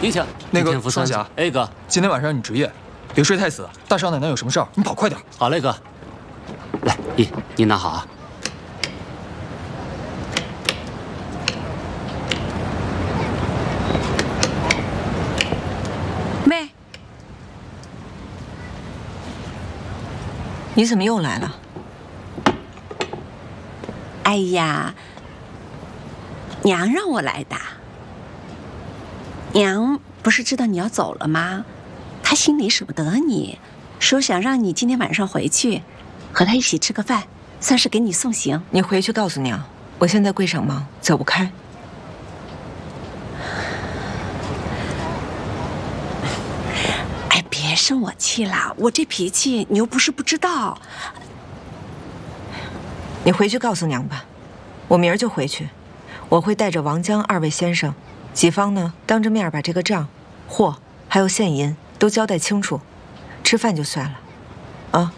您请。 那个双侠， 哎哥， 今天晚上你值夜，别睡太死。大少奶奶有什么事儿，你跑快点。 好嘞，哥。来，你拿好啊。 妹，你怎么又来了？ 哎呀，娘让我来的。娘不是知道你要走了吗？她心里舍不得你，说想让你今天晚上回去，和她一起吃个饭，算是给你送行。 你回去告诉娘，我现在柜上忙，走不开。 哎，别生我气了，我这脾气你又不是不知道。 你回去告诉娘吧，我明儿就回去，我会带着王江2位先生，几方呢当着面把这个账、货还有现银都交代清楚，吃饭就算了，啊。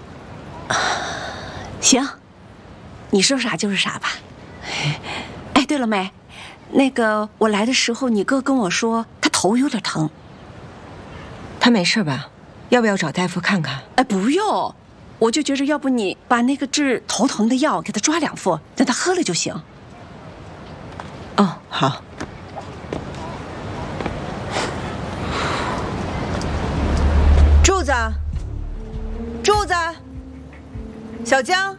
行，你说啥就是啥吧。哎，对了，妹，那个我来的时候，你哥跟我说他头有点疼。 他没事吧？要不要找大夫看看？ 哎，不用。我就觉着，要不你把那个治头疼的药给他抓2副，让他喝了就行。 哦，好。柱子，柱子，小江，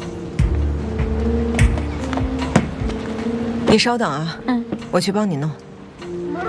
你稍等啊。我去帮你弄。